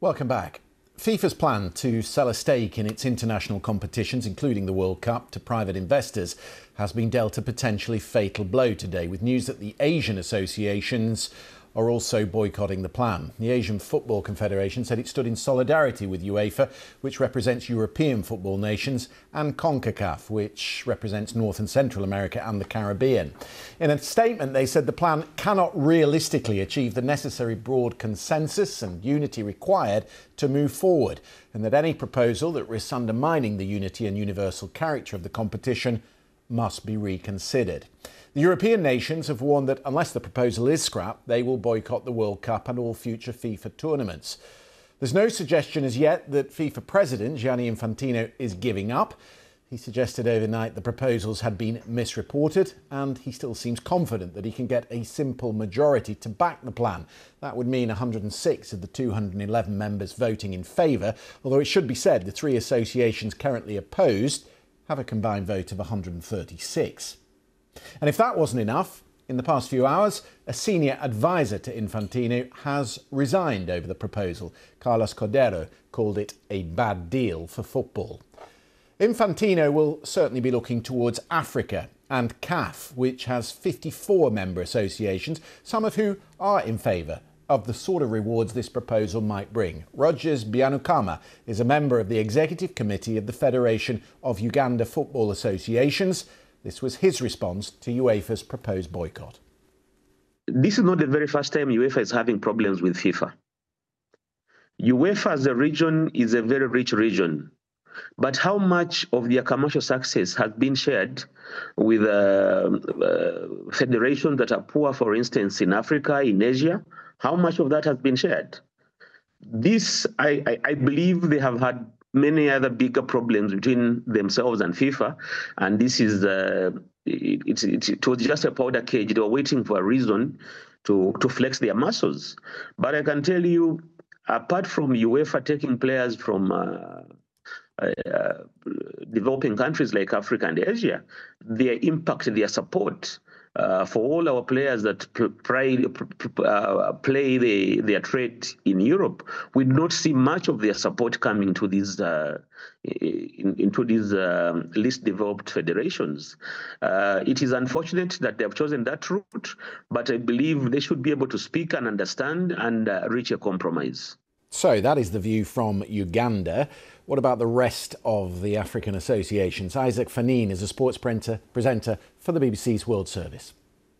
Welcome back. FIFA's plan to sell a stake in its international competitions, including the World Cup, to private investors has been dealt a potentially fatal blow today, with news that the Asian associations are also boycotting the plan. The Asian Football Confederation said it stood in solidarity with UEFA, which represents European football nations, and CONCACAF, which represents North and Central America and the Caribbean. In a statement, they said the plan cannot realistically achieve the necessary broad consensus and unity required to move forward, and that any proposal that risks undermining the unity and universal character of the competition must be reconsidered. The European nations have warned that unless the proposal is scrapped, they will boycott the World Cup and all future FIFA tournaments. There's no suggestion as yet that FIFA President Gianni Infantino is giving up. He suggested overnight the proposals had been misreported, and he still seems confident that he can get a simple majority to back the plan. That would mean 106 of the 211 members voting in favour, although it should be said the three associations currently opposed have a combined vote of 136. And if that wasn't enough, in the past few hours, a senior advisor to Infantino has resigned over the proposal. Carlos Cordero called it a bad deal for football. Infantino will certainly be looking towards Africa and CAF, which has 54 member associations, some of who are in favour of the sort of rewards this proposal might bring. Rogers Bianukama is a member of the Executive Committee of the Federation of Uganda Football Associations. This was his response to UEFA's proposed boycott. This is not the very first time UEFA is having problems with FIFA. UEFA as a region is a very rich region, but how much of their commercial success has been shared with federations that are poor, for instance, in Africa, in Asia? How much of that has been shared? This, I believe they have had many other bigger problems between themselves and FIFA, and this is it was just a powder cage. They were waiting for a reason to flex their muscles. But I can tell you, apart from UEFA taking players from developing countries like Africa and Asia, their impact, their support for all our players that play their trade in Europe, we do not see much of their support coming to these into these least developed federations. It is unfortunate that they have chosen that route, but I believe they should be able to speak and understand and reach a compromise. So that is the view from Uganda. What about the rest of the African associations? Isaac Fanine is a sports presenter for the BBC's World Service.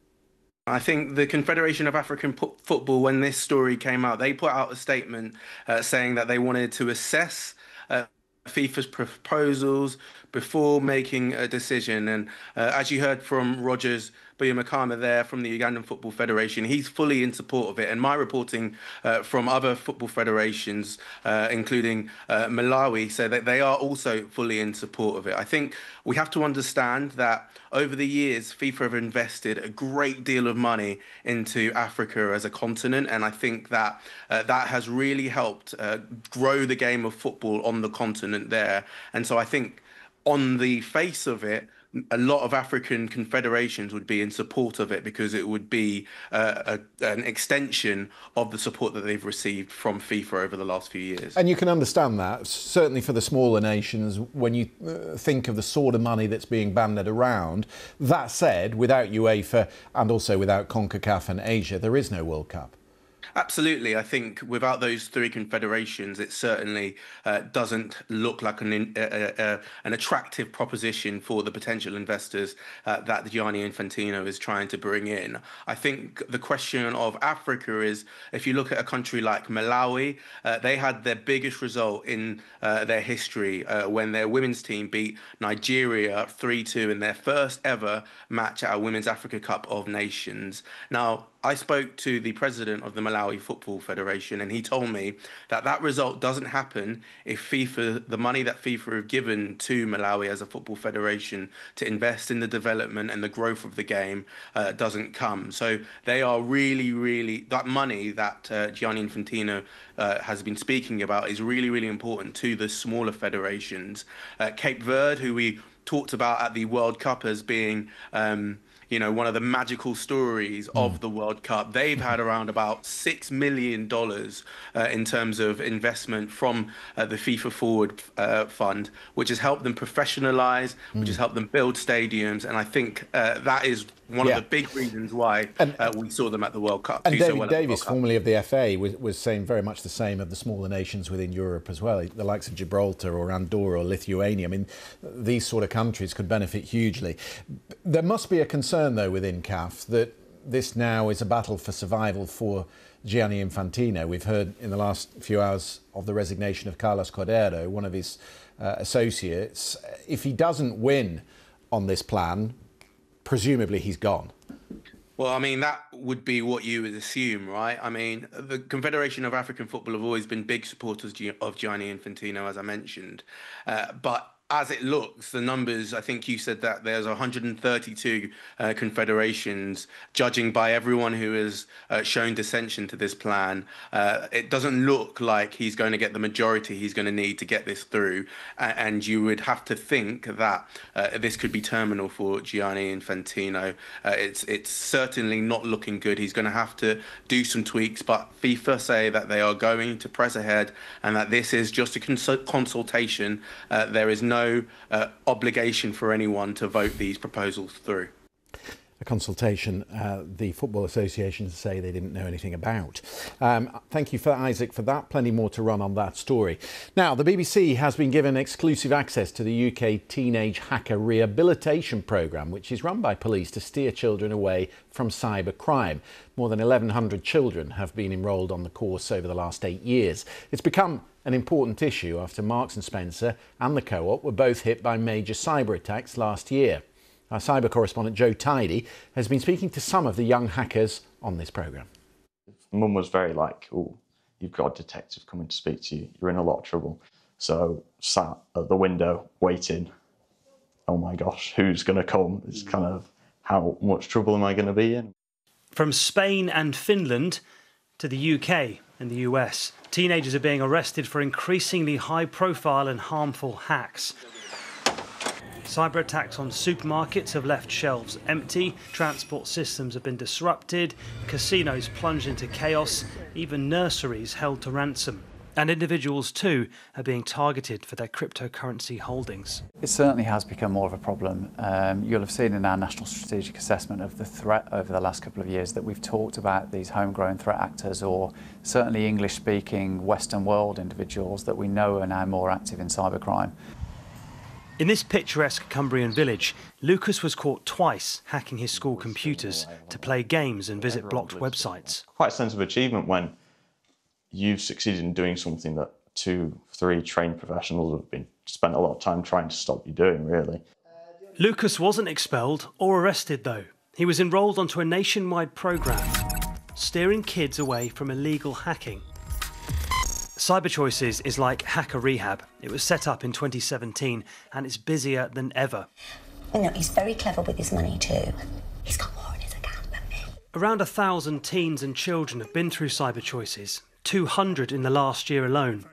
I think the Confederation of African Football, when this story came out, they put out a statement saying that they wanted to assess FIFA's proposals before making a decision. And as you heard from Rogers Bianukama there from the Ugandan Football Federation, he's fully in support of it. And my reporting from other football federations, including Malawi, say that they are also fully in support of it. I think we have to understand that over the years, FIFA have invested a great deal of money into Africa as a continent. And I think that that has really helped grow the game of football on the continent there. And so I think on the face of it, a lot of African confederations would be in support of it because it would be an extension of the support that they've received from FIFA over the last few years. And you can understand that, certainly for the smaller nations, when you think of the sort of money that's being banded around. That said, without UEFA and also without CONCACAF and Asia, there is no World Cup. Absolutely. I think without those three confederations, it certainly doesn't look like an attractive proposition for the potential investors that Gianni Infantino is trying to bring in. I think the question of Africa is, if you look at a country like Malawi, they had their biggest result in their history when their women's team beat Nigeria 3-2 in their first ever match at a Women's Africa Cup of Nations. Now, I spoke to the president of the Malawi Football Federation, and he told me that that result doesn't happen if the money that FIFA have given to Malawi as a football federation to invest in the development and the growth of the game doesn't come. So they are really, that money that Gianni Infantino has been speaking about is really important to the smaller federations. Cape Verde, who we talked about at the World Cup as being one of the magical stories of the World Cup. They've had around about $6 million in terms of investment from the FIFA Forward Fund, which has helped them professionalise, which has helped them build stadiums. And I think that is one of the big reasons why we saw them at the World Cup. And David Davies, formerly of the FA, was saying very much the same of the smaller nations within Europe as well, the likes of Gibraltar or Andorra or Lithuania. I mean, these sort of countries could benefit hugely. There must be a concern, though, within CAF that this now is a battle for survival for Gianni Infantino. We've heard in the last few hours of the resignation of Carlos Cordeiro, one of his associates. If he doesn't win on this plan, presumably he's gone. Well, I mean, that would be what you would assume, right? I mean, the Confederation of African Football have always been big supporters of Gianni Infantino, as I mentioned. But as it looks, the numbers, I think you said that there's 132 confederations, judging by everyone who has shown dissension to this plan. It doesn't look like he's going to get the majority he's going to need to get this through. And you would have to think that this could be terminal for Gianni Infantino. It's certainly not looking good. He's going to have to do some tweaks, but FIFA say that they are going to press ahead and that this is just a consultation. There is no obligation for anyone to vote these proposals through. A consultation the Football Associations say they didn't know anything about. Thank you, Isaac, for that. Plenty more to run on that story. Now, the BBC has been given exclusive access to the UK Teenage Hacker Rehabilitation Programme, which is run by police to steer children away from cybercrime. More than 1,100 children have been enrolled on the course over the last 8 years. It's become an important issue after Marks and Spencer and the Co-op were both hit by major cyber attacks last year. Our cyber correspondent Joe Tidy has been speaking to some of the young hackers on this programme. Mum was very like, oh, you've got a detective coming to speak to you, you're in a lot of trouble. So sat at the window waiting, oh my gosh, who's going to come? It's kind of, how much trouble am I going to be in? From Spain and Finland to the UK and the US, teenagers are being arrested for increasingly high-profile and harmful hacks. Cyber attacks on supermarkets have left shelves empty, transport systems have been disrupted, casinos plunged into chaos, even nurseries held to ransom. And individuals too are being targeted for their cryptocurrency holdings. It certainly has become more of a problem. You'll have seen in our National Strategic Assessment of the threat over the last couple of years that we've talked about these homegrown threat actors, or certainly English-speaking Western world individuals that we know are now more active in cybercrime. In this picturesque Cumbrian village, Lucas was caught twice hacking his school computers to play games and visit blocked websites. Quite a sense of achievement when you've succeeded in doing something that 2-3 trained professionals have been spent a lot of time trying to stop you doing, really. Lucas wasn't expelled or arrested, though. He was enrolled onto a nationwide programme, steering kids away from illegal hacking. CyberChoices is like Hacker Rehab. It was set up in 2017 and it's busier than ever. He's very clever with his money too. He's got more in his account than me. Around 1,000 teens and children have been through CyberChoices, 200 in the last year alone.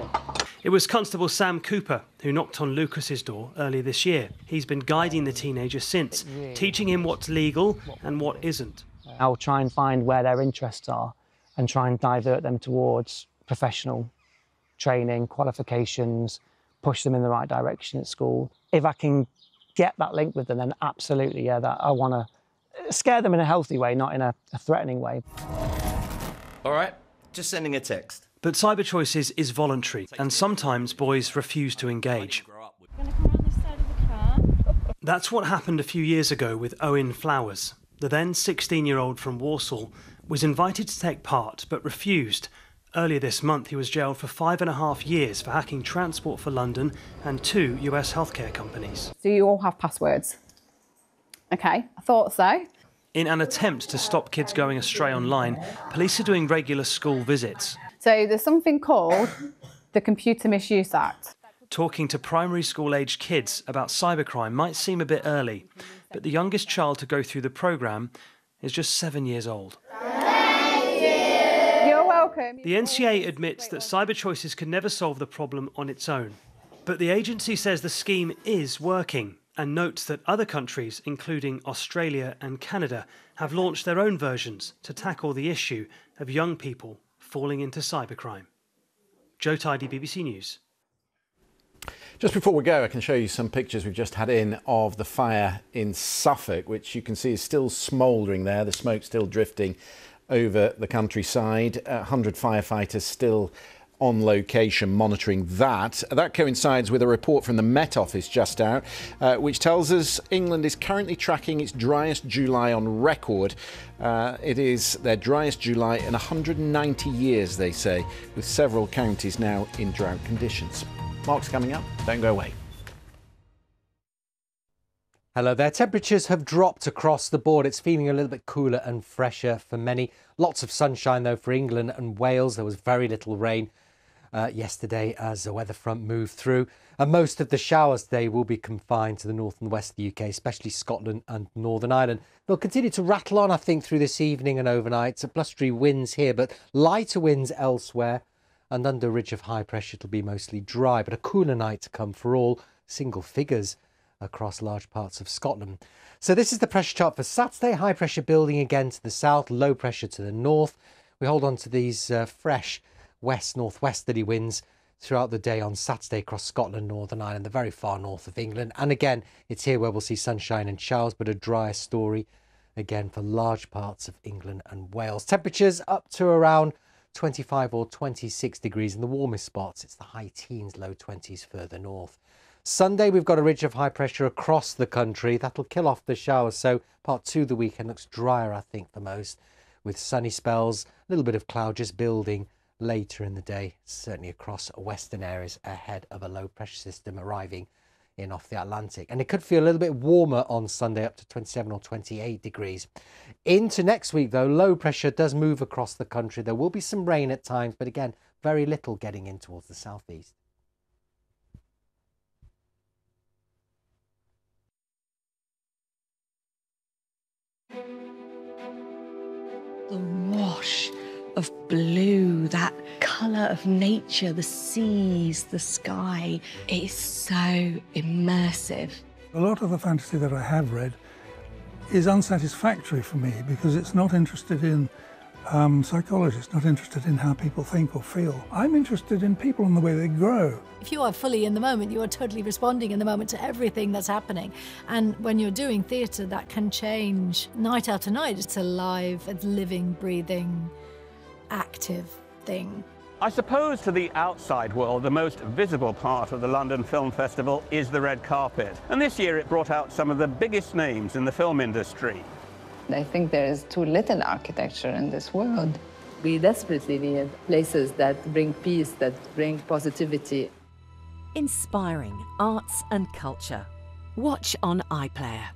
It was Constable Sam Cooper who knocked on Lucas's door earlier this year. He's been guiding the teenager since, teaching him what's legal and what isn't. I'll try and find where their interests are and try and divert them towards professional training, qualifications, push them in the right direction at school. If I can get that link with them, then absolutely, yeah, that I want to scare them in a healthy way, not in a threatening way. All right, just sending a text. But CyberChoices is voluntary, and sometimes boys refuse to engage. Gonna come around this side of the car. That's what happened a few years ago with Owen Flowers. The then 16-year-old from Walsall was invited to take part, but refused. Earlier this month, he was jailed for 5.5 years for hacking Transport for London and 2 US healthcare companies. Do you all have passwords? Okay, I thought so. In an attempt to stop kids going astray online, police are doing regular school visits. So there's something called the Computer Misuse Act. Talking to primary school-aged kids about cybercrime might seem a bit early, but the youngest child to go through the programme is just 7 years old. The NCA admits that CyberChoices can never solve the problem on its own. But the agency says the scheme is working, and notes that other countries, including Australia and Canada, have launched their own versions to tackle the issue of young people falling into cybercrime. Joe Tidy, BBC News. Just before we go, I can show you some pictures we've just had in of the fire in Suffolk, which you can see is still smouldering there. The smoke still drifting over the countryside. 100 firefighters still on location monitoring that. That coincides with a report from the Met Office just out, which tells us England is currently tracking its driest July on record. It is their driest July in 190 years, they say, with several counties now in drought conditions. Mark's coming up. Don't go away. Hello there. Temperatures have dropped across the board. It's feeling a little bit cooler and fresher for many. Lots of sunshine, though, for England and Wales. There was very little rain yesterday as a weather front moved through. And most of the showers today will be confined to the north and west of the UK, especially Scotland and Northern Ireland. They'll continue to rattle on, I think, through this evening and overnight. So blustery winds here, but lighter winds elsewhere. And under a ridge of high pressure, it'll be mostly dry, but a cooler night to come for all, single figures across large parts of Scotland. So this is the pressure chart for Saturday. High pressure building again to the south, low pressure to the north. We hold on to these fresh west-northwesterly winds throughout the day on Saturday across Scotland, Northern Ireland, the very far north of England. And again, it's here where we'll see sunshine and showers, but a drier story again for large parts of England and Wales. Temperatures up to around 25 or 26 degrees in the warmest spots. It's the high teens, low 20s further north. Sunday, we've got a ridge of high pressure across the country. That'll kill off the showers. So part two of the weekend looks drier, I think, for most, with sunny spells, a little bit of cloud just building later in the day, certainly across western areas ahead of a low pressure system arriving in off the Atlantic. And it could feel a little bit warmer on Sunday, up to 27 or 28 degrees. Into next week, though, low pressure does move across the country. There will be some rain at times, but again, very little getting in towards the southeast. The wash of blue, that colour of nature, the seas, the sky. It is so immersive. A lot of the fantasy that I have read is unsatisfactory for me because it's not interested in psychology, it's not interested in how people think or feel. I'm interested in people and the way they grow. If you are fully in the moment, you are totally responding in the moment to everything that's happening. And when you're doing theatre, that can change night after night. It's a live, it's living, breathing, active thing. I suppose to the outside world, the most visible part of the London Film Festival is the red carpet. And this year it brought out some of the biggest names in the film industry. I think there is too little architecture in this world. We desperately need places that bring peace, that bring positivity. Inspiring arts and culture. Watch on iPlayer.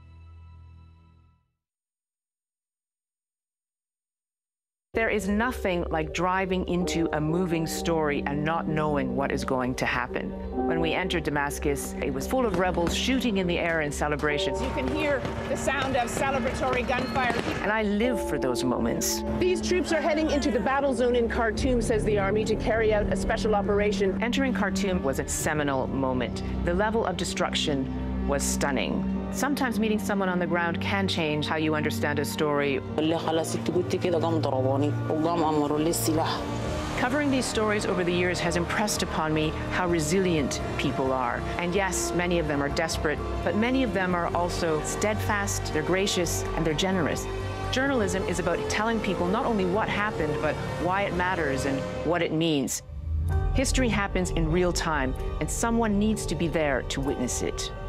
There is nothing like driving into a moving story and not knowing what is going to happen. When we entered Damascus, it was full of rebels shooting in the air in celebrations. You can hear the sound of celebratory gunfire. And I live for those moments. These troops are heading into the battle zone in Khartoum, says the army, to carry out a special operation. Entering Khartoum was a seminal moment. The level of destruction was stunning. Sometimes meeting someone on the ground can change how you understand a story. Covering these stories over the years has impressed upon me how resilient people are. And yes, many of them are desperate, but many of them are also steadfast, they're gracious, and they're generous. Journalism is about telling people not only what happened, but why it matters and what it means. History happens in real time, and someone needs to be there to witness it.